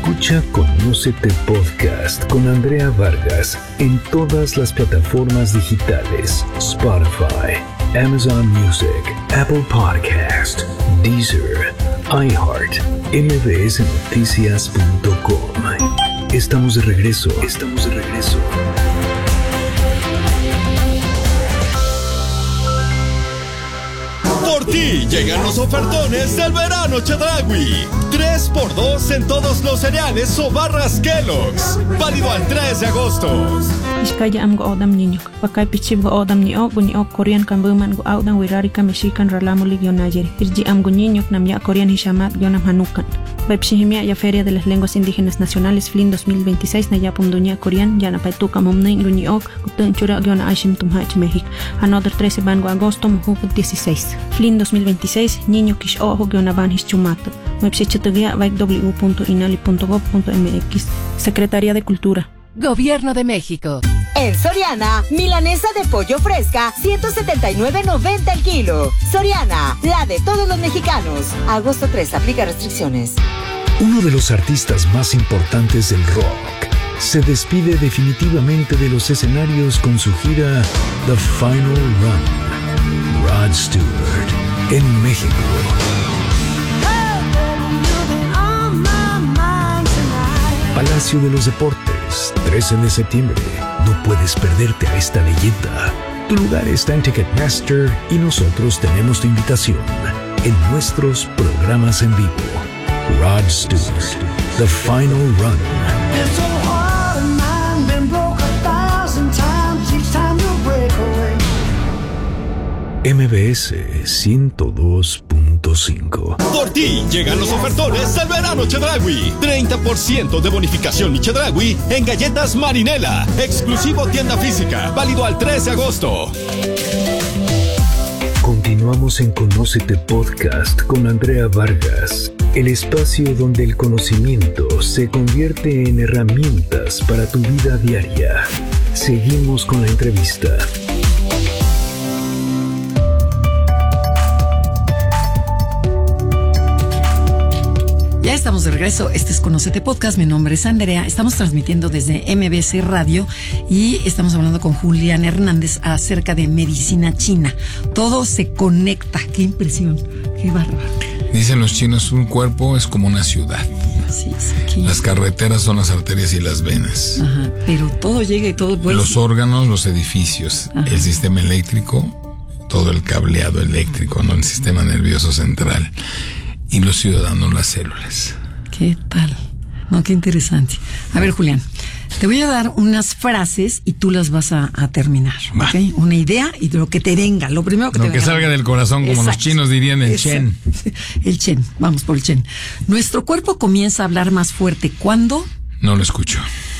Escucha Conócete Podcast con Andrea Vargas en todas las plataformas digitales: Spotify, Amazon Music, Apple Podcast, Deezer, iHeart, mbsnoticias.com. Estamos de regreso. Por ti llegan los ofertones del verano Chedraui. 3x2 en todos los cereales o barras Kellogg's. Válido al 3 de agosto. Iskaya am go odam niño. Pakay pichib go odam ni o Korean kambuman go audan wirarika mexican ralamo ligionayeri. Irji am go niño nam ya Korean hishamat yonam hanukan. Baipshihimia ya Feria de las Lenguas Indígenas Nacionales FLIN 2026 na yapum dunia Korean yana paituka momnein runiok gutun chura yona ashim tumhach México. Another 13 van go agosto muhuk 16. FLIN 2026 niño kish ojo yona van hischumato. Website www.inali.gov.mx. Secretaría de Cultura. Gobierno de México. En Soriana, milanesa de pollo fresca, 179.90 el kilo. Soriana, la de todos los mexicanos. Agosto 3, aplica restricciones. Uno de los artistas más importantes del rock se despide definitivamente de los escenarios con su gira The Final Run. Rod Stewart, en México. Palacio de los Deportes, 13 de septiembre. No puedes perderte a esta leyenda. Tu lugar está en Ticketmaster y nosotros tenemos tu invitación en nuestros programas en vivo. Rod Stewart, The Final Run. MBS 102.5. Por ti llegan los ofertones del verano Chedraui. 30% de bonificación y Chedraui en galletas Marinela. Exclusivo tienda física. Válido al 3 de agosto. Continuamos en Conócete Podcast con Andrea Vargas. El espacio donde el conocimiento se convierte en herramientas para tu vida diaria. Seguimos con la entrevista. Ya estamos de regreso. Este es Conócete Podcast. Mi nombre es Andrea. Estamos transmitiendo desde MBC Radio y estamos hablando con Julián Hernández acerca de medicina china. Todo se conecta. Qué impresión. Qué bárbaro. Dicen los chinos, un cuerpo es como una ciudad. Así es. Aquí. Las carreteras son las arterias y las venas. Ajá. Pero todo llega y todo vuelve. Los órganos, los edificios, ajá, el sistema eléctrico, todo el cableado eléctrico, ¿no? El sistema nervioso central. Y los ciudadanos, las células. ¿Qué tal? No, qué interesante. A ver, Julián, te voy a dar unas frases y tú las vas a terminar, ¿ok? Una idea y de lo que te venga, lo primero que te venga. Lo que salga del corazón, como exacto, los chinos dirían el Chen. El Chen, vamos por el Chen. Nuestro cuerpo comienza a hablar más fuerte ¿cuándo? No lo escucho.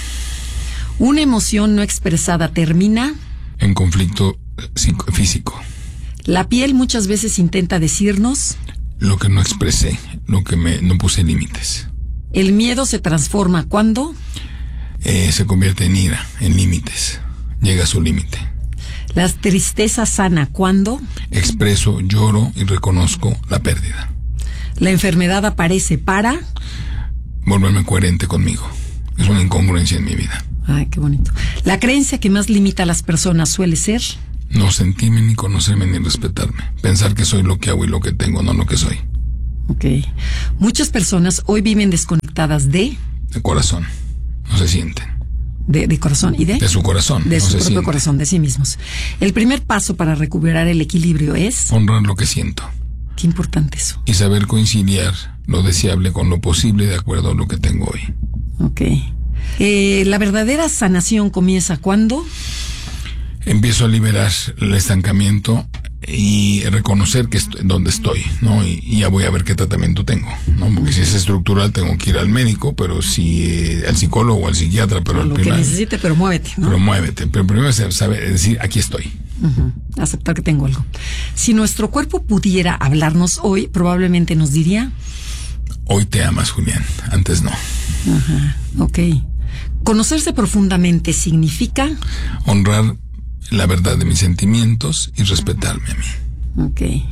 Una emoción no expresada termina en conflicto físico. La piel muchas veces intenta decirnos lo que no expresé, lo que no puse límites. El miedo se transforma ¿cuándo? Se convierte en ira, en límites. Llega a su límite. La tristeza sana ¿cuándo? Expreso, lloro y reconozco la pérdida. La enfermedad aparece para volverme coherente conmigo. Es una incongruencia en mi vida. Ay, qué bonito. La creencia que más limita a las personas suele ser no sentirme, ni conocerme, ni respetarme. Pensar que soy lo que hago y lo que tengo, no lo que soy. Ok. Muchas personas hoy viven desconectadas de corazón. No se sienten. De corazón y de su corazón. De no su se propio sienten. corazón, de sí mismos. El primer paso para recuperar el equilibrio es honrar lo que siento. Qué importante eso. Y saber conciliar lo deseable con lo posible de acuerdo a lo que tengo hoy. Ok. La verdadera sanación comienza ¿cuándo? Empiezo a liberar el estancamiento y reconocer que donde estoy, ¿no? Y ya voy a ver qué tratamiento tengo, ¿no? Porque si es estructural tengo que ir al médico, pero si al psicólogo o al psiquiatra, pero al lo primer, que necesite, pero muévete, ¿no? Pero muévete. Pero primero es saber decir, aquí estoy. Uh-huh. Aceptar que tengo algo. Si nuestro cuerpo pudiera hablarnos hoy, probablemente nos diría: hoy te amas, Julián, antes no. Ajá, ok. Conocerse profundamente significa honrar la verdad de mis sentimientos y respetarme a mí. Ok.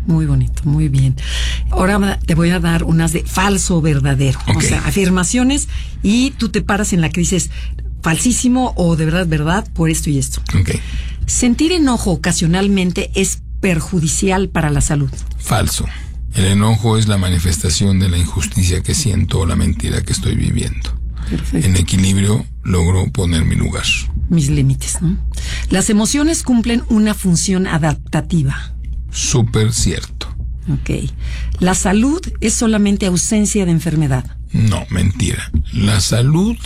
Muy bonito, muy bien. Ahora te voy a dar unas de falso o verdadero. Okay. O sea, afirmaciones y tú te paras en la que dices falsísimo o de verdad por esto y esto. Okay. Sentir enojo ocasionalmente es perjudicial para la salud. Falso. El enojo es la manifestación de la injusticia que siento o la mentira que estoy viviendo. Perfecto. En equilibrio logro poner mi lugar. Mis límites, ¿no? Las emociones cumplen una función adaptativa. Súper cierto. Ok. La salud es solamente ausencia de enfermedad. No, mentira. La salud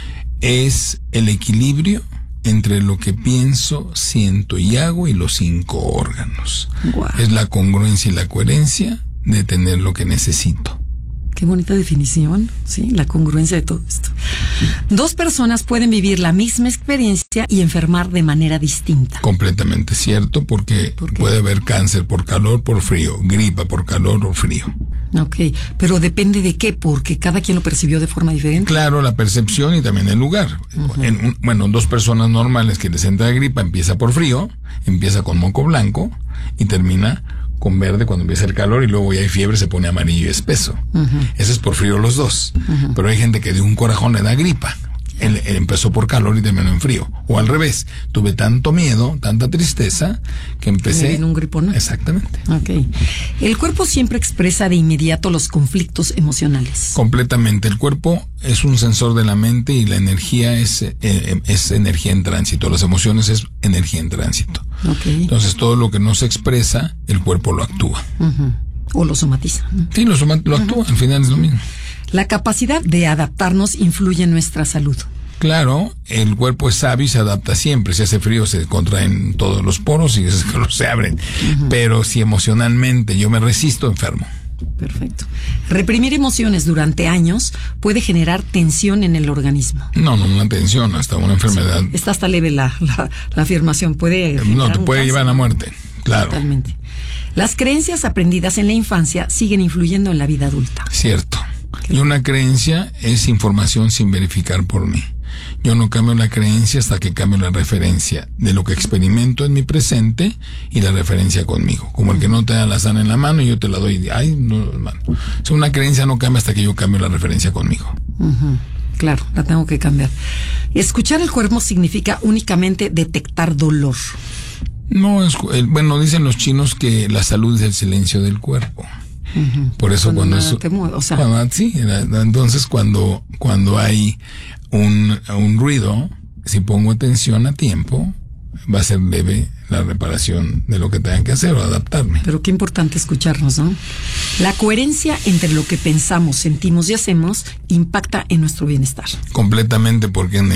es el equilibrio entre lo que pienso, siento y hago y los 5 órganos. Wow. Es la congruencia y la coherencia de tener lo que necesito. Qué bonita definición, sí, la congruencia de todo esto. 2 personas pueden vivir la misma experiencia y enfermar de manera distinta. Completamente cierto, porque puede haber cáncer por calor, por frío, gripa por calor o frío. Ok, pero depende de qué, porque cada quien lo percibió de forma diferente. Claro, la percepción y también el lugar. Uh-huh. 2 personas normales que les entra gripa, empieza por frío, empieza con moco blanco y termina con verde cuando empieza el calor y luego ya hay fiebre, se pone amarillo y espeso. Uh-huh. Eso es por frío los 2. Uh-huh. Pero hay gente que de un corajón le da gripa. Él empezó por calor y terminó en frío. O al revés, tuve tanto miedo, tanta tristeza, que empecé... en un gripón. Exactamente. Ok. El cuerpo siempre expresa de inmediato los conflictos emocionales. Completamente. El cuerpo es un sensor de la mente y la energía es energía en tránsito. Las emociones es energía en tránsito. Okay. Entonces todo lo que no se expresa, el cuerpo lo actúa. Uh-huh. O lo somatiza. Sí, lo actúa. Al final es lo mismo. La capacidad de adaptarnos influye en nuestra salud. Claro, el cuerpo es sabio y se adapta siempre. Si hace frío se contraen todos los poros y se abren. Uh-huh. Pero si emocionalmente yo me resisto, enfermo. Perfecto. Reprimir emociones durante años puede generar tensión en el organismo. No una tensión, hasta una enfermedad. Sí, está hasta leve la afirmación. No, te puede llevar a la muerte. Claro. Totalmente. Las creencias aprendidas en la infancia siguen influyendo en la vida adulta. Cierto. Y una creencia es información sin verificar por mí. Yo no cambio la creencia hasta que cambio la referencia de lo que experimento en mi presente y la referencia conmigo. Como el que no te da la sana en la mano y yo te la doy. Ay, no, hermano. O sea, una creencia no cambia hasta que yo cambio la referencia conmigo. Uh-huh. Claro, la tengo que cambiar. Escuchar el cuerpo significa únicamente detectar dolor. No, dicen los chinos que la salud es el silencio del cuerpo. Uh-huh. Por eso entonces cuando hay un ruido, si pongo atención a tiempo, va a ser leve la reparación de lo que tengan que hacer o adaptarme. Pero qué importante escucharnos, ¿no? La coherencia entre lo que pensamos, sentimos y hacemos impacta en nuestro bienestar. Completamente, porque en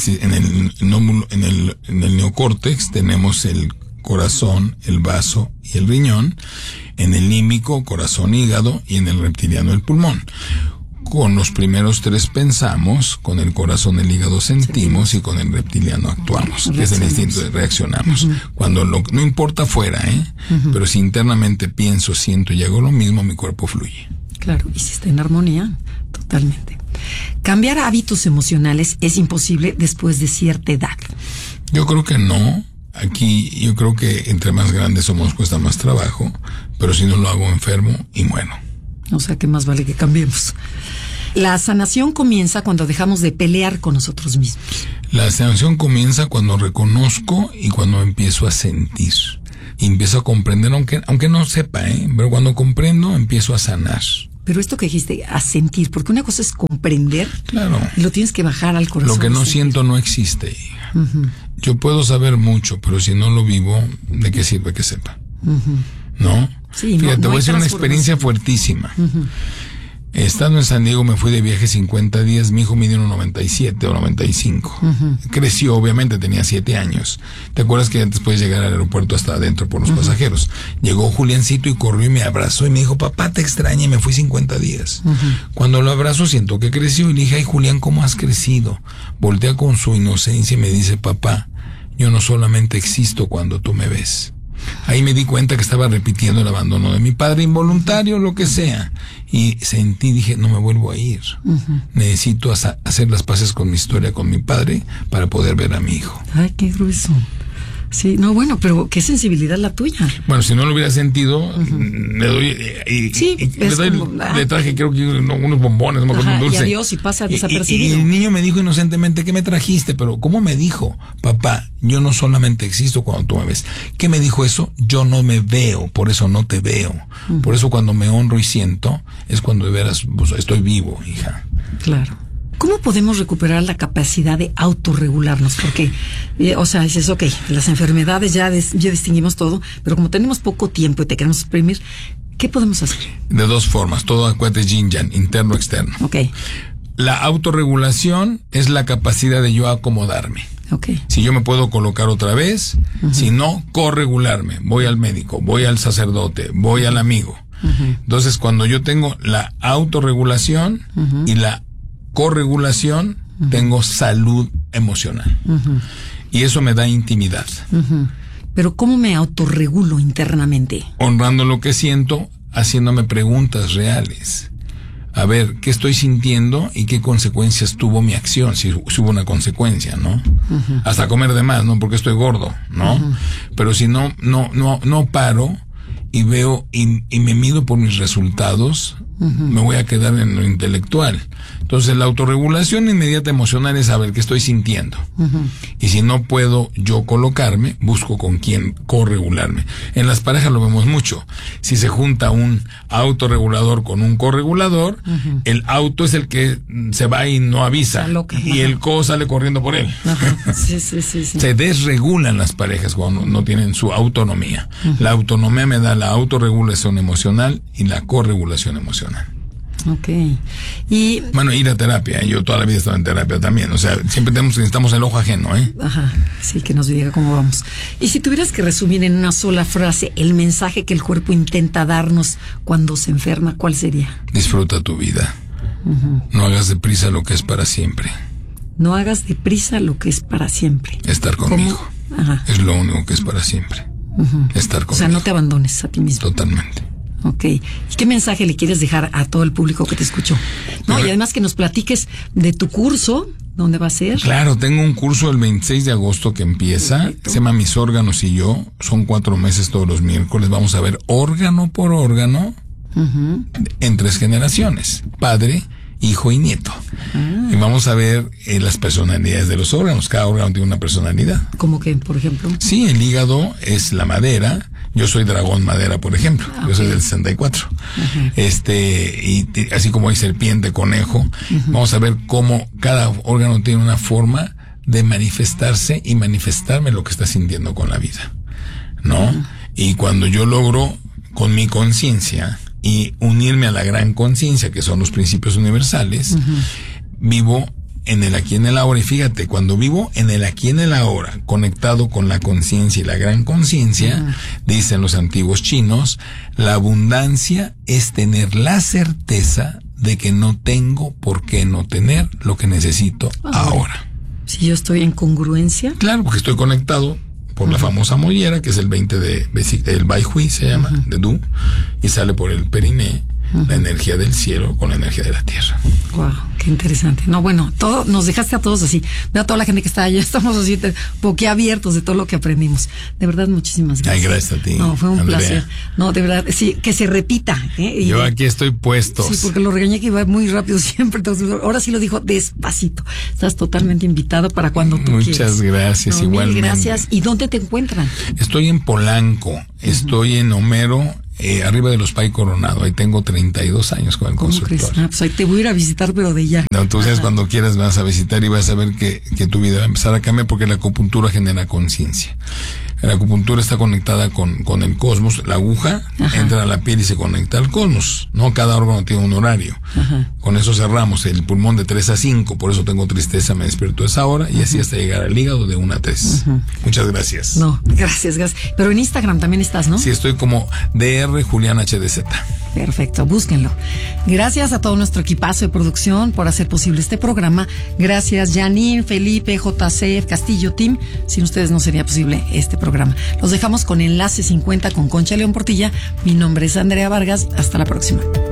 el neocórtex tenemos el corazón, el vaso y el riñón, en el límbico, corazón, hígado, y en el reptiliano, el pulmón. Con los primeros 3 pensamos, con el corazón, el hígado sentimos y con el reptiliano actuamos, que es el instinto de reaccionamos. Uh-huh. Cuando no importa fuera, uh-huh, pero si internamente pienso, siento y hago lo mismo, mi cuerpo fluye. Claro, y si está en armonía, totalmente. Cambiar hábitos emocionales es imposible después de cierta edad. Yo creo que no. Aquí yo creo que entre más grandes somos cuesta más trabajo, pero si no lo hago enfermo y muero. O sea que más vale que cambiemos. La sanación comienza cuando dejamos de pelear con nosotros mismos. La sanación comienza cuando reconozco y cuando empiezo a sentir. Y empiezo a comprender, aunque no sepa, pero cuando comprendo empiezo a sanar. Pero esto que dijiste, a sentir, porque una cosa es comprender. Claro. Y lo tienes que bajar al corazón. Lo que no siento no existe. Uh-huh. Yo puedo saber mucho, pero si no lo vivo, ¿de qué sirve que sepa? Uh-huh. ¿No? Sí, fíjate, te voy a decir una experiencia fuertísima. Uh-huh. Estando en San Diego me fui de viaje 50 días, mi hijo midió 97 o 95. Uh-huh. Creció, obviamente, tenía 7 años. ¿Te acuerdas que antes puedes llegar al aeropuerto hasta adentro por los uh-huh pasajeros? Llegó Juliancito y corrió y me abrazó y me dijo, papá, te extrañé, y me fui 50 días. Uh-huh. Cuando lo abrazo siento que creció y le dije, ay, Julián, ¿cómo has crecido? Voltea con su inocencia y me dice, papá, yo no solamente existo cuando tú me ves. Ahí me di cuenta que estaba repitiendo el abandono de mi padre, involuntario, lo que sea. Y sentí, dije, no me vuelvo a ir. Uh-huh. Necesito hacer las paces con mi historia, con mi padre, para poder ver a mi hijo. Ay, qué grueso. Sí, no, bueno, pero qué sensibilidad la tuya. Bueno, si no lo hubiera sentido, le doy le traje creo que unos bombones, no, un dulce. Y adiós, y pasa desapercibido. Y el niño me dijo inocentemente, ¿qué me trajiste? Pero ¿cómo me dijo? Papá, yo no solamente existo cuando tú me ves. ¿Qué me dijo eso? Yo no me veo, por eso no te veo. Por eso cuando me honro y siento, es cuando de veras pues, estoy vivo, hija. Claro. ¿Cómo podemos recuperar la capacidad de autorregularnos? Porque, o sea, dices, ok, las enfermedades ya distinguimos todo, pero como tenemos poco tiempo y te queremos exprimir, ¿qué podemos hacer? De dos formas, todo acuate yin-yang, interno, externo. Ok. La autorregulación es la capacidad de yo acomodarme. Okay. Si yo me puedo colocar otra vez, si no, corregularme. Voy al médico, voy al sacerdote, voy al amigo. Entonces, cuando yo tengo la autorregulación y la corregulación, tengo salud emocional. Y eso me da intimidad. Pero ¿cómo me autorregulo internamente? Honrando lo que siento, haciéndome preguntas reales. A ver, ¿qué estoy sintiendo y qué consecuencias tuvo mi acción? Si hubo una consecuencia, ¿no? Hasta comer de más, ¿no? Porque estoy gordo, ¿no? Pero si no paro y veo y me mido por mis resultados, me voy a quedar en lo intelectual. Entonces la autorregulación inmediata emocional es saber qué estoy sintiendo. Y si no puedo yo colocarme, busco con quién corregularme. En las parejas lo vemos mucho. Si se junta un autorregulador con un corregulador, el auto es el que se va y no avisa. Loca, y el co sale corriendo por él. Sí. Se desregulan las parejas cuando no tienen su autonomía. La autonomía me da la autorregulación emocional y la corregulación emocional. Ok. Y bueno, ir a terapia. Yo toda la vida he estado en terapia también. O sea, siempre necesitamos el ojo ajeno, ¿eh? Ajá. Sí, que nos diga cómo vamos. Y si tuvieras que resumir en una sola frase el mensaje que el cuerpo intenta darnos cuando se enferma, ¿cuál sería? Disfruta tu vida. No hagas deprisa lo que es para siempre. No hagas deprisa lo que es para siempre. Estar conmigo. Es lo único que es para siempre. Estar conmigo. O sea, no te abandones a ti mismo. Totalmente. Ok. ¿Y qué mensaje le quieres dejar a todo el público que te escuchó? No, y además que nos platiques de tu curso, ¿dónde va a ser? Claro, tengo un curso el 26 de agosto que empieza. Perfecto. Se llama Mis órganos y yo. Son 4 meses todos los miércoles. Vamos a ver órgano por órgano en 3 generaciones. Padre, hijo y nieto. Y vamos a ver las personalidades de los órganos. Cada órgano tiene una personalidad. ¿Cómo que, por ejemplo? Sí, el hígado es la madera. Yo soy dragón madera, por ejemplo. Yo soy del 64. Y así como hay serpiente, conejo, vamos a ver cómo cada órgano tiene una forma de manifestarse y manifestarme lo que está sintiendo con la vida, ¿no? Y cuando yo logro con mi conciencia y unirme a la gran conciencia, que son los principios universales, vivo en el aquí en el ahora. Y fíjate, cuando vivo en el aquí en el ahora, conectado con la conciencia y la gran conciencia, dicen los antiguos chinos, la abundancia es tener la certeza de que no tengo por qué no tener lo que necesito ahora. Si yo estoy en congruencia. Claro, porque estoy conectado por la famosa mollera, que es el 20 el Bai Hui se llama, de Du, y sale por el periné, la energía del cielo con la energía de la tierra. Wow, qué interesante. No, bueno, todo, nos dejaste a todos así. Veo a toda la gente que está allá, estamos así boquiabiertos de todo lo que aprendimos. De verdad, muchísimas gracias. Ay, gracias a ti. No, fue un Andrea. placer. No, de verdad, sí, que se repita. Yo aquí estoy puesto. Sí, porque lo regañé que iba muy rápido siempre. Entonces, ahora sí lo dijo despacito. Estás totalmente invitado para cuando tú quieras. Muchas gracias, no, igualmente. Gracias. ¿Y dónde te encuentran? Estoy en Polanco, estoy en Homero, arriba de los Pay Coronado. Ahí tengo 32 años con el consultorio. Pues ahí te voy a ir a visitar, pero de ya. No, tú sabes, cuando quieras vas a visitar y vas a ver que tu vida va a empezar a cambiar, porque la acupuntura genera conciencia. La acupuntura está conectada con el cosmos. La aguja entra a la piel y se conecta al cosmos, ¿no? Cada órgano tiene un horario. Con eso cerramos el pulmón de 3 a 5. Por eso tengo tristeza, me despierto a esa hora, y así hasta llegar al hígado de 1 a 3. Muchas gracias. No, gracias. Pero en Instagram también estás, ¿no? Sí, estoy como DR Julián HDZ. Perfecto, búsquenlo. Gracias a todo nuestro equipazo de producción por hacer posible este programa. Gracias, Janine, Felipe, JC, Castillo, Team. Sin ustedes no sería posible este programa. Los dejamos con Enlace 50 con Concha León Portilla. Mi nombre es Andrea Vargas. Hasta la próxima.